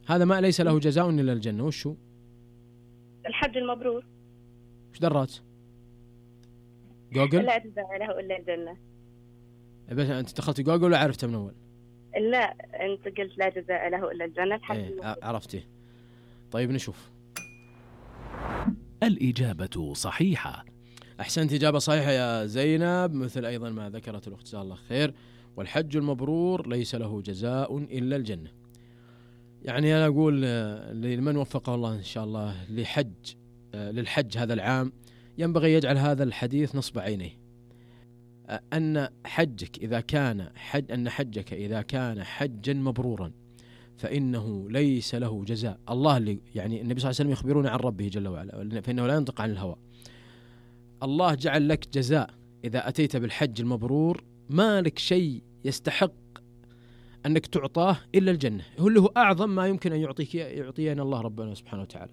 هذا ما ليس له جزاء إلا الجنة. وش هو؟ الحج المبرور. وش درات؟ جوجل؟ لا جزاء له إلا الجنة. بس أنت دخلت جوجل ولا عرفته من أول؟ لا أنت قلت لا جزاء له إلا الجنة. الحج إيه عرفته. طيب نشوف. الإجابة صحيحة. أحسنت، إجابة صحيحة يا زينب، مثل أيضا ما ذكرت الأخت جزاها الله خير. والحج المبرور ليس له جزاء إلا الجنة. يعني أنا أقول لمن وفقه الله إن شاء الله للحج هذا العام، ينبغي يجعل هذا الحديث نصب عينيه، أن حجك إذا كان حجا مبرورا فإنه ليس له جزاء. الله اللي يعني النبي صلى الله عليه وسلم يخبرون عن ربه جل وعلا، فإنه لا ينطق عن الهوى. الله جعل لك جزاء إذا أتيت بالحج المبرور، ما لك شيء يستحق أنك تعطاه إلا الجنة، هو اللي هو أعظم ما يمكن أن يعطينا الله ربنا سبحانه وتعالى.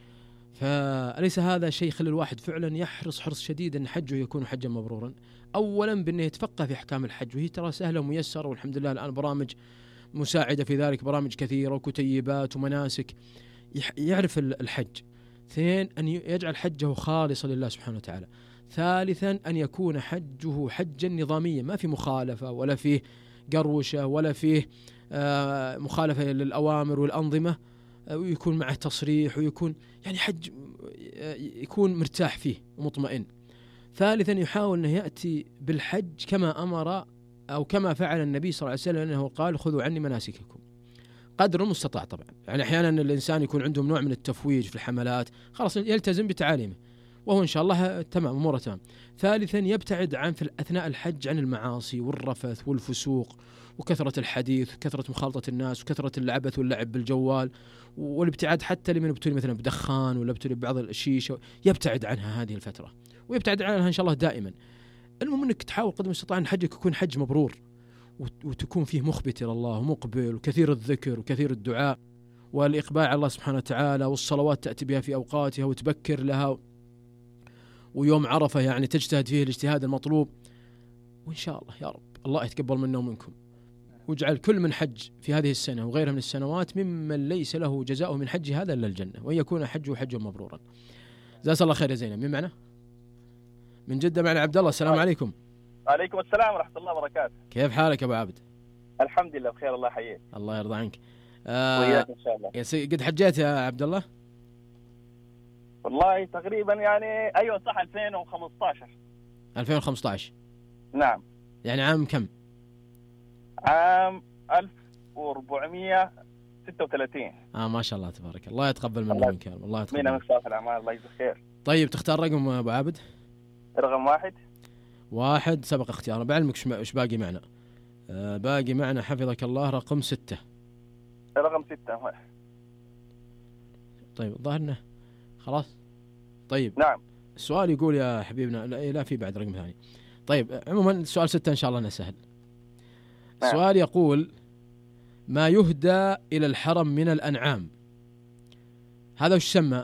فأليس هذا شيء يخلي الواحد فعلا يحرص حرص شديد أن حجه يكون حجا مبرورا؟ أولا بأنه يتفقه في أحكام الحج، وهي ترى سهلة وميسرة، والحمد لله الآن برامج مساعدة في ذلك، برامج كثيرة وكتيبات ومناسك يعرف الحج. اثنين، أن يجعل حجه خالصا لله سبحانه وتعالى. ثالثا، أن يكون حجه حجا نظاميا، ما في مخالفة ولا فيه قروشة ولا فيه مخالفة للأوامر والأنظمة، ويكون معه تصريح، ويكون يعني حج يكون مرتاح فيه ومطمئن. ثالثا، يحاول أنه يأتي بالحج كما أمر أو كما فعل النبي صلى الله عليه وسلم، أنه قال خذوا عني مناسككم قدر المستطاع. طبعا يعني أحيانا الإنسان يكون عنده نوع من التفويج في الحملات، خلاص يلتزم بتعاليمه وهو إن شاء الله تمام، أموره تمام. ثالثا، يبتعد عن في أثناء الحج عن المعاصي والرفث والفسوق وكثرة الحديث وكثرة مخالطة الناس وكثرة العبث واللعب بالجوال، والابتعاد حتى لمن يبتلي مثلا بدخان ولا يبتلي ببعض الشيشة، يبتعد عنها هذه الفترة ويبتعد عنها إن شاء الله دائما. المهم أنك تحاول قدر المستطاع أن حجك يكون حج مبرور، وتكون فيه مخبت إلى الله ومقبل وكثير الذكر وكثير الدعاء والإقبال على الله سبحانه وتعالى، والصلوات تأتي بها في أوقاتها وتبكر لها، ويوم عرفة يعني تجتهد فيه الاجتهاد المطلوب. وإن شاء الله يا رب الله يتقبل منا ومنكم، واجعل كل من حج في هذه السنة وغيرها من السنوات ممن ليس له جزاء من حج هذا إلا الجنة، وأن يكون حجه حجا مبرورا. جزاك الله خير يا زينب. من معنا؟ من جدة معنا عبد الله. السلام عليكم. وعليكم السلام ورحمة الله وبركاته. كيف حالك أبو عابد؟ الحمد لله بخير، الله يحييك. الله يرضى عنك. وياك إن شاء الله. قد حجيت يا عبد الله؟ والله تقريبا يعني أيوة صح 2015. 2015 نعم. يعني عام كم؟ عام 1436. ما شاء الله تبارك الله، يتقبل منا ومنك يا رب. الله يتقبل من صالح الأعمال، الله يجزاك خير. طيب تختار رقم أبو عابد؟ رقم واحد سبق اختياره. بعلمك ايش باقي معنا. باقي معنا حفظك الله رقم 6. رقم 6. طيب ظهرنا خلاص. طيب نعم. السؤال يقول يا حبيبنا لا في بعد رقم ثاني. طيب عموما سؤال 6 إن شاء الله أنه سهل. نعم. السؤال يقول ما يهدى إلى الحرم من الأنعام، هذا وش سمى؟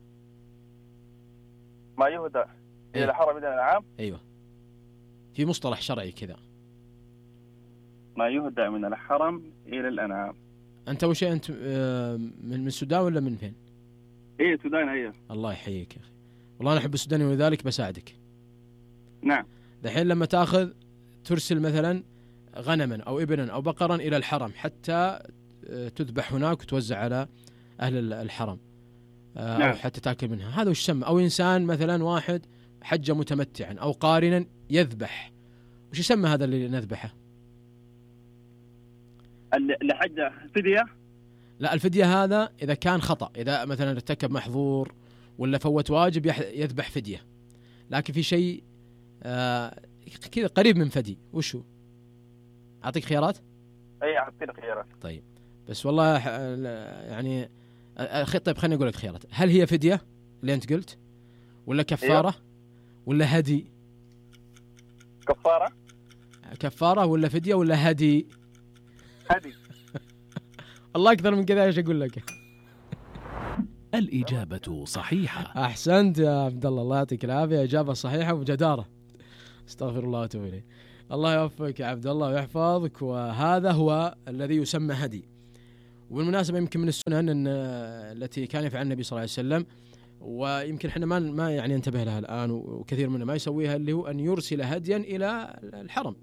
ما يهدى إلى الحرم من الأنعام؟ أيوة، في مصطلح شرعي كذا. ما يهدى من الحرم إلى الأنعام. أنت وش أنت من السودان ولا من فين؟ إيه سودان. أيه. الله يحييك يا أخي، والله أنا أحب السودان ولذلك بساعدك. نعم. دحين لما ترسل مثلا غنما أو إبلا أو بقرا إلى الحرم حتى تذبح هناك وتوزع على أهل الحرم، نعم. أو حتى تأكل منها، هذا وش سمى؟ أو إنسان مثلا واحد حج متمتعا أو قارنا يذبح، وش يسمى هذا اللي نذبحه؟ اللي حج فدية؟ لا، الفدية هذا إذا كان خطأ، إذا مثلا ارتكب محظور ولا فوت واجب يذبح فدية. لكن في شيء كذا قريب من فدي، وش هو؟ أعطيك خيارات؟ أي أعطيني خيارات. طيب بس والله يعني طيب خليني أقول لك خيارات. هل هي فدية اللي أنت قلت، ولا كفارة، ولا هدي؟ كفارة ولا فدية ولا هدي؟ هدي. الله أكثر من كذا، إيش أقول لك؟ الإجابة صحيحة. أحسنت يا عبد الله، الله يعطيك العافية، إجابة صحيحة وجدارة. استغفر الله وأتوب إليه. الله يوفقك يا عبد الله ويحفظك. وهذا هو الذي يسمى هدي. وبالمناسبة يمكن من السنن أن التي كان يفعل النبي صلى الله عليه وسلم، ويمكن احنا ما يعني ننتبه لها الآن، وكثير منا ما يسويها، اللي هو أن يرسل هديا إلى الحرم.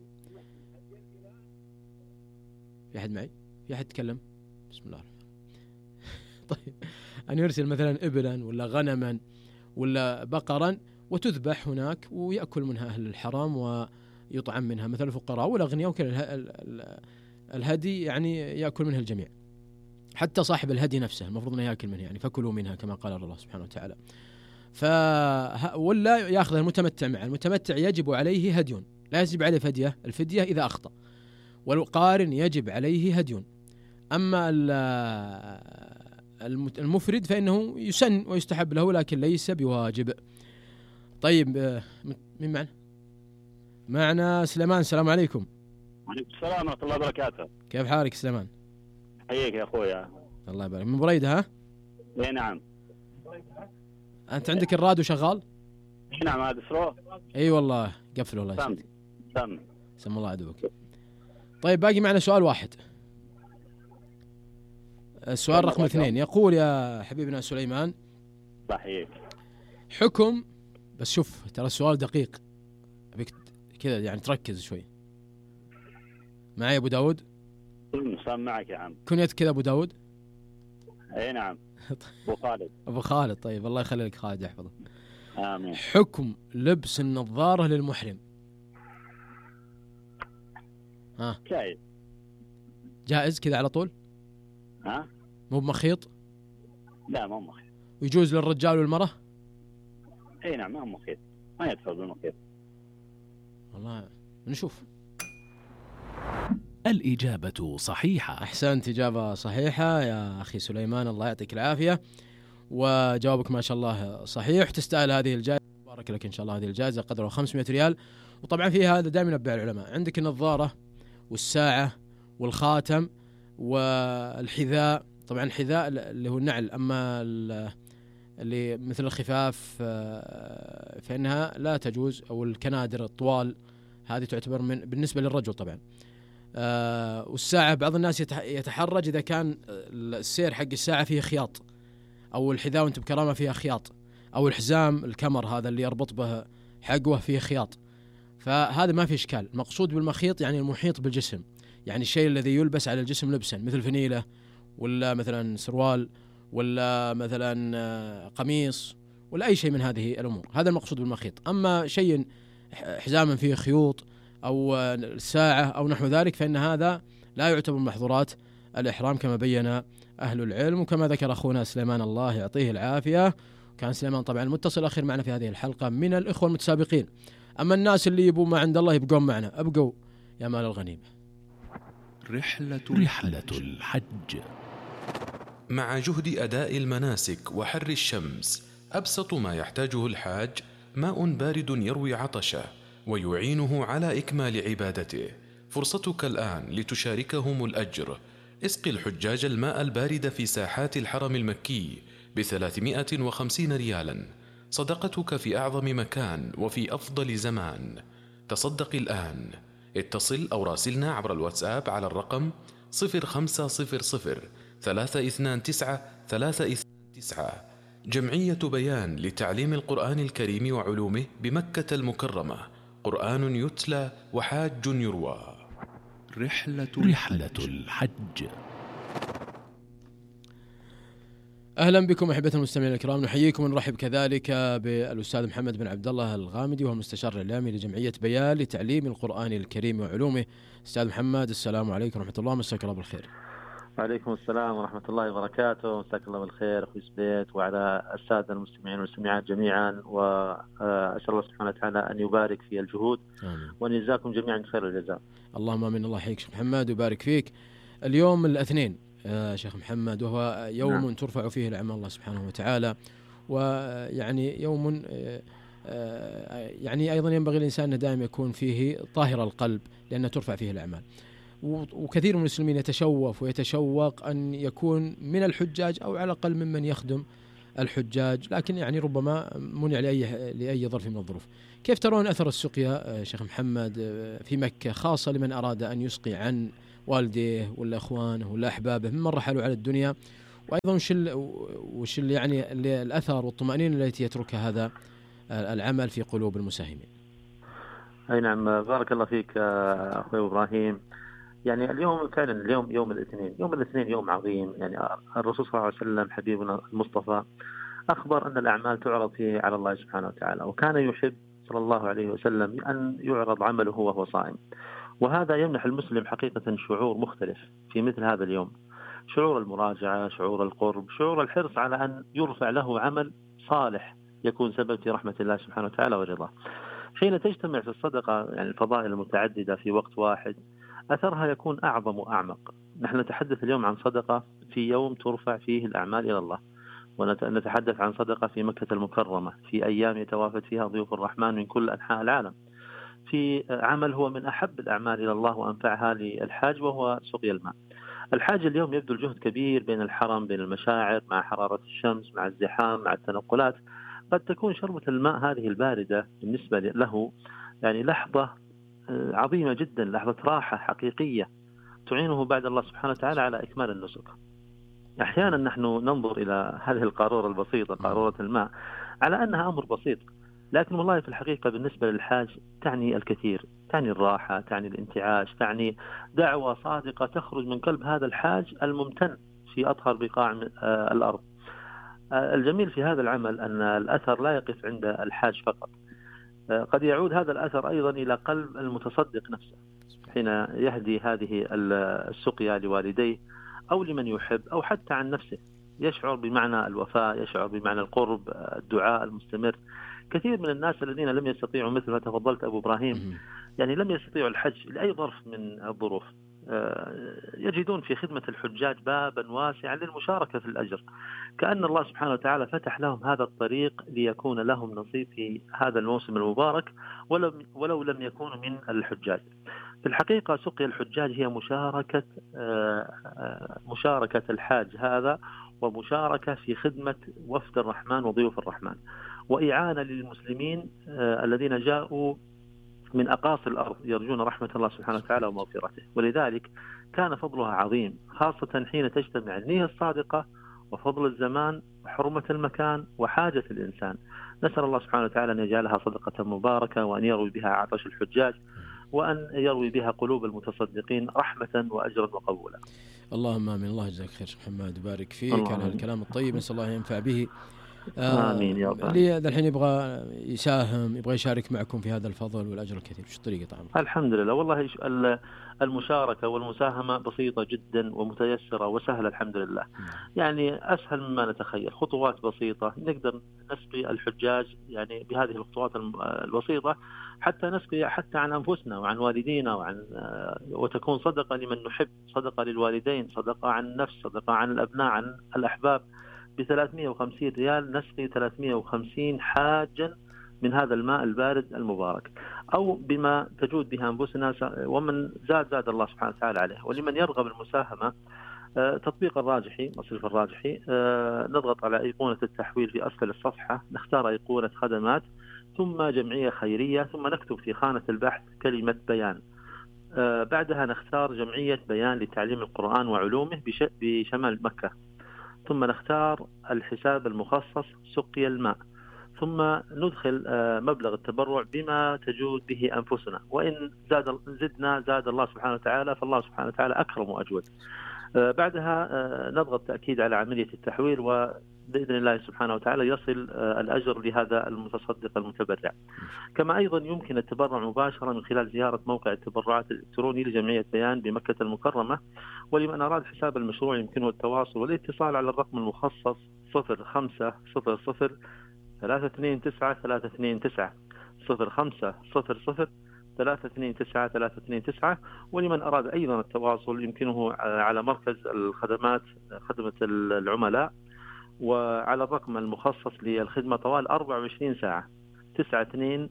في أحد معي؟ في أحد يتكلم؟ بسم الله الرحمن الرحيم. طيب، أن يرسل مثلا إبلا ولا غنما ولا بقرا وتذبح هناك ويأكل منها أهل الحرم ويطعم منها مثل الفقراء والأغنياء، وكل الهدي يعني يأكل منها الجميع، حتى صاحب الهدي نفسه المفروض أنه يأكل منها، يعني فكلوا منها كما قال الله سبحانه وتعالى. ولا يأخذ المتمتع معه. المتمتع يجب عليه هدي، لا يجب عليه فدية، الفدية إذا أخطأ، والقارن يجب عليه هدي. أما المفرد فإنه يسن ويستحب له لكن ليس بواجب. طيب، من معنا؟ معنا سليمان. السلام عليكم. وعليكم السلام ورحمة الله وبركاته. كيف حالك سليمان؟ حييك يا أخويا. الله يبارك. من بريدة ها؟ اي نعم. أنت عندك الراديو شغال؟ اي نعم، هذا سرو. اي والله قفل والله. سم سم الله عدوك. طيب، باقي معنا سؤال واحد. السؤال رقم 2 يقول يا حبيبنا سليمان. صحيح. حكم، بس شوف ترى السؤال دقيق، أبيك كذا يعني تركز شوي معي. أبو داود سامعك يا عم. كنيت كذا أبو داود؟ اي نعم. أبو خالد. أبو خالد. طيب، الله يخلي لك خالد يحفظه. آمين. حكم لبس النظارة للمحرم. ها؟ جائز. جائز كذا على طول؟ ها؟ مو بمخيط؟ لا، مو مخيط. ويجوز للرجال والمرأة؟ اي نعم، ما مخيط، ما يدخل بالمخيط. والله نشوف. الإجابة صحيحة. أحسنت، إجابة صحيحة يا أخي سليمان، الله يعطيك العافية، وجوابك ما شاء الله صحيح. تستاهل هذه الجائزة، بارك لك إن شاء الله. هذه الجائزة قدرها 500 ريال، وطبعا فيها هذا دائما ينبه العلماء، عندك النظارة والساعة والخاتم والحذاء. طبعا الحذاء اللي هو النعل، أما اللي مثل الخفاف فإنها لا تجوز، أو الكنادر الطوال هذه تعتبر من بالنسبة للرجل طبعا. والساعة بعض الناس يتحرج إذا كان السير حق الساعة فيه خياط، أو الحذاء وانت بكرامة فيها خياط، أو الحزام الكمر هذا اللي يربط به حقوه فيه خياط، فهذا ما في إشكال. المقصود بالمخيط يعني المحيط بالجسم، يعني الشيء الذي يلبس على الجسم لبسا، مثل فنيلة ولا مثلا سروال ولا مثلا قميص ولا أي شيء من هذه الأمور، هذا المقصود بالمخيط. أما شيء حزام فيه خيوط أو الساعة أو نحو ذلك فإن هذا لا يعتبر محظورات الإحرام كما بين أهل العلم، وكما ذكر أخونا سليمان الله يعطيه العافية. كان سليمان طبعا المتصل أخير معنا في هذه الحلقة من الإخوة المتسابقين. أما الناس اللي يبوا ما عند الله يبقون معنا، أبقوا يا مال الغنيمة. رحلة الحج. مع جهد أداء المناسك وحر الشمس، أبسط ما يحتاجه الحاج ماء بارد يروي عطشه ويعينه على إكمال عبادته. فرصتك الآن لتشاركهم الأجر. اسقي الحجاج الماء البارد في ساحات الحرم المكي ب350 ريالا، صدقتك في أعظم مكان وفي أفضل زمان. تصدق الآن. اتصل أو راسلنا عبر الواتساب على الرقم 0500 329 329. جمعية بيان لتعليم القرآن الكريم وعلومه بمكة المكرمة. قرآن يتلى وحاج يروى. رحلة الحج. أهلا بكم أحبة المستمعين الكرام، نحييكم ونرحب كذلك بالأستاذ محمد بن عبد الله الغامدي، وهو المستشار الإعلامي لجمعية بيان لتعليم القرآن الكريم وعلومه. أستاذ محمد، السلام عليكم ورحمة الله، مساك الله بالخير. وعليكم السلام ورحمة الله وبركاته، مساك الله بالخير أخوي سبيت وعلى السادة المستمعين والمستمعات جميعا، وأسأل الله سبحانه وتعالى أن يبارك في الجهود وأن يجزاكم جميعا خير الجزاء. اللهم آمين. الله يحييك شيخ محمد ويبارك فيك. اليوم الاثنين شيخ محمد، وهو يوم ترفع فيه الأعمال الله سبحانه وتعالى، ويعني يوم يعني أيضا ينبغي الإنسان أن دائما يكون فيه طاهر القلب، لأنه ترفع فيه الأعمال. وكثير من المسلمين يتشوف ويتشوق أن يكون من الحجاج أو على الأقل ممن يخدم الحجاج، لكن يعني ربما منع لأي ظرف من الظروف. كيف ترون أثر السقيا شيخ محمد في مكة، خاصة لمن أراد أن يسقي عن والديه ولا إخوانه ولا أحبابه ممن رحلوا على الدنيا، وأيضا وش يعني اللي الأثر والطمأنينة التي يتركها هذا العمل في قلوب المساهمين. أي نعم، بارك الله فيك أخوي إبراهيم. يعني اليوم فعلا اليوم يوم الاثنين يوم عظيم. يعني الرسول صلى الله عليه وسلم حبيبنا المصطفى أخبر أن الأعمال تعرض فيه على الله سبحانه وتعالى، وكان يحب صلى الله عليه وسلم أن يعرض عمله وهو صائم، وهذا يمنح المسلم حقيقة شعور مختلف في مثل هذا اليوم، شعور المراجعة، شعور القرب، شعور الحرص على أن يرفع له عمل صالح يكون سبب في رحمة الله سبحانه وتعالى ورضاه. حين تجتمع في الصدقة يعني الفضائل المتعددة في وقت واحد أثرها يكون أعظم وأعمق. نحن نتحدث اليوم عن صدقة في يوم ترفع فيه الأعمال إلى الله، ونتحدث عن صدقة في مكة المكرمة في أيام يتوافد فيها ضيوف الرحمن من كل أنحاء العالم، في عمل هو من أحب الأعمال إلى الله وأنفعها للحاج وهو سقي الماء. الحاج اليوم يبذل جهد كبير بين الحرم، بين المشاعر، مع حرارة الشمس، مع الزحام، مع التنقلات. قد تكون شربة الماء هذه الباردة بالنسبة له يعني لحظة عظيمة جدا، لحظة راحة حقيقية تعينه بعد الله سبحانه وتعالى على إكمال النسك. أحيانا نحن ننظر إلى هذه القارورة البسيطة، قارورة الماء، على أنها أمر بسيط، لكن والله في الحقيقة بالنسبة للحاج تعني الكثير، تعني الراحة، تعني الانتعاش، تعني دعوة صادقة تخرج من قلب هذا الحاج الممتن في أطهر بقاع الأرض. الجميل في هذا العمل أن الأثر لا يقف عند الحاج فقط، قد يعود هذا الأثر أيضا إلى قلب المتصدق نفسه حين يهدي هذه السقيا لوالديه أو لمن يحب أو حتى عن نفسه، يشعر بمعنى الوفاء، يشعر بمعنى القرب، الدعاء المستمر. كثير من الناس الذين لم يستطيعوا مثل ما تفضلت أبو إبراهيم، يعني لم يستطيعوا الحج لأي ظرف من الظروف، يجدون في خدمة الحجاج بابا واسعا للمشاركة في الأجر، كأن الله سبحانه وتعالى فتح لهم هذا الطريق ليكون لهم نصيب في هذا الموسم المبارك ولو لم يكونوا من الحجاج. في الحقيقة سقيا الحجاج هي مشاركة الحاج هذا، ومشاركة في خدمة وفد الرحمن وضيوف الرحمن، وإعانة للمسلمين الذين جاءوا من أقاصي الأرض يرجون رحمة الله سبحانه وتعالى ومغفرته. ولذلك كان فضلها عظيم، خاصة حين تجتمع النية الصادقة وفضل الزمان وحرمة المكان وحاجة الإنسان. نسأل الله سبحانه وتعالى أن يجعلها صدقة مباركة، وأن يروي بها عطش الحجاج، وأن يروي بها قلوب المتصدقين رحمة وأجرا وقبولا. اللهم آمين. الله يجزاك خير محمد، وبارك فيك على الكلام الطيب، نسأل الله ينفع به. آمين يا رب. اللي الحين يبغى يساهم، يبغى يشارك معكم في هذا الفضل والأجر الكثير، وش الطريقة طبعا؟ الحمد لله، والله المشاركة والمساهمة بسيطة جدا ومتيسرة وسهلة الحمد لله. يعني أسهل مما نتخيل، خطوات بسيطة نقدر نسقي الحجاج يعني بهذه الخطوات البسيطة، حتى نسقي حتى عن أنفسنا وعن والدينا وتكون صدقة لمن نحب، صدقة للوالدين، صدقة عن النفس، صدقة عن الأبناء، عن الأحباب. ب350 ريال نسقي 350 حاجا من هذا الماء البارد المبارك، أو بما تجود بها أنفسنا، ومن زاد الله سبحانه وتعالى عليه. ولمن يرغب المساهمة تطبيق الراجحي، مصرف الراجحي، نضغط على أيقونة التحويل في أسفل الصفحة، نختار أيقونة خدمات ثم جمعية خيرية، ثم نكتب في خانة البحث كلمة بيان. بعدها نختار جمعية بيان لتعليم القرآن وعلومه بشمال مكة، ثم نختار الحساب المخصص سقي الماء، ثم ندخل مبلغ التبرع بما تجود به أنفسنا، وإن زاد الله سبحانه وتعالى، فالله سبحانه وتعالى أكرم وأجود. بعدها نضغط تأكيد على عملية التحويل، وبإذن الله سبحانه وتعالى يصل الأجر لهذا المتصدق المتبرع. كما أيضا يمكن التبرع مباشرة من خلال زيارة موقع التبرعات الإلكتروني لجمعية بيان بمكة المكرمة. ولمن أراد حساب المشروع يمكنه التواصل والاتصال على الرقم المخصص 0500 329 329 0500 329. ولمن أراد أيضا التواصل يمكنه على مركز الخدمات، خدمة العملاء، وعلى الرقم المخصص للخدمة طوال 24 ساعة 9200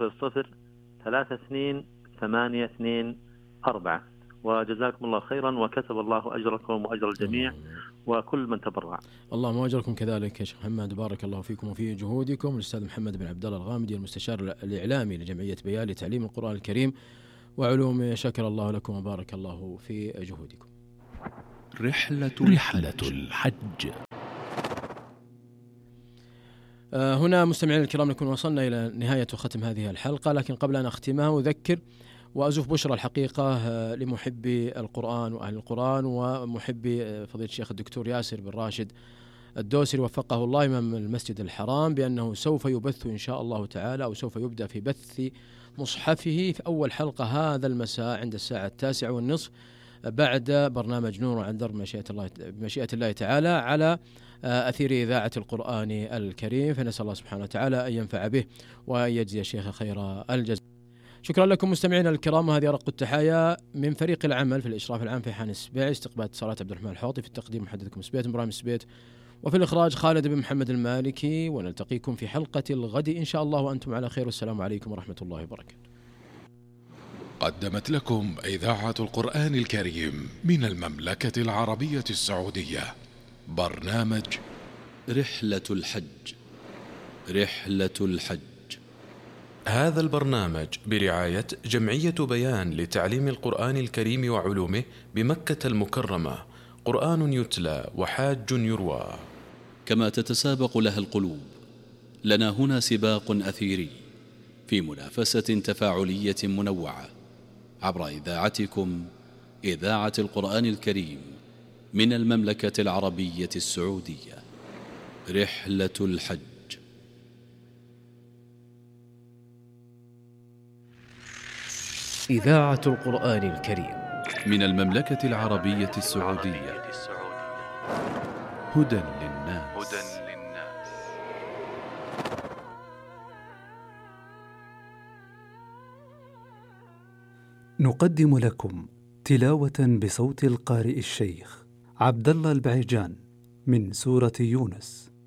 328224. وجزاكم الله خيرا، وكتب الله أجركم وأجر الجميع وكل من تبرع. اللهم أجركم كذلك يا شيخ محمد، بارك الله فيكم وفي جهودكم. الأستاذ محمد بن عبد الله الغامدي، المستشار الإعلامي لجمعية بيان لتعليم القرآن الكريم وعلومه. شكر الله لكم وبارك الله في جهودكم. رحلة الحج. هنا مستمعينا الكرام نكون وصلنا إلى نهاية ختم هذه الحلقة، لكن قبل أن أختمها أذكر وأزف بشرى الحقيقة لمحبي القرآن وأهل القرآن ومحبي فضيلة الشيخ الدكتور ياسر بن راشد الدوسري وفقه الله إمام المسجد الحرام بأنه سوف يبث إن شاء الله تعالى، أو سوف يبدأ في بث مصحفه في أول حلقة هذا المساء عند الساعة 9:30 بعد برنامج نور عن درب بمشيئة الله تعالى على أثير إذاعة القرآن الكريم. فنسأل الله سبحانه وتعالى أن ينفع به وأن يجزي الشيخ خير الجزاء. شكرا لكم مستمعينا الكرام، وهذه أرق التحايا من فريق العمل في الإشراف العام في حان السبيع، استقبال اتصالات عبد الرحمن الحوطي، في التقديم محدثكم سبيت إبراهيم سبيت، وفي الإخراج خالد بن محمد المالكي. ونلتقيكم في حلقة الغد إن شاء الله وأنتم على خير، والسلام عليكم ورحمة الله وبركاته. قدمت لكم إذاعة القرآن الكريم من المملكة العربية السعودية برنامج رحلة الحج. هذا البرنامج برعاية جمعية بيان لتعليم القرآن الكريم وعلومه بمكة المكرمة، قرآن يتلى وحاج يروى. كما تتسابق لها القلوب، لنا هنا سباق أثيري في منافسة تفاعلية منوعة عبر إذاعتكم، إذاعة القرآن الكريم من المملكة العربية السعودية. رحلة الحج. إذاعة القرآن الكريم من المملكة العربية السعودية. هدى للناس. نقدم لكم تلاوة بصوت القارئ الشيخ عبد الله البعيجان من سورة يونس.